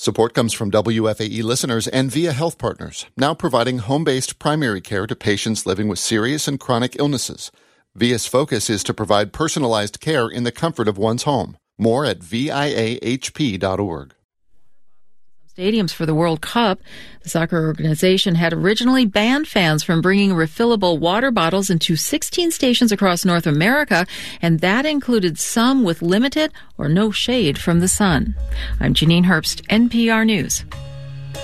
Support comes from WFAE listeners and VIA Health Partners, now providing home-based primary care to patients living with serious and chronic illnesses. VIA's focus is to provide personalized care in the comfort of one's home. More at viahp.org. Stadiums for the World Cup. The soccer organization had originally banned fans from bringing refillable water bottles into 16 stations across North America, and that included some with limited or no shade from the sun. I'm Janine Herbst, NPR News.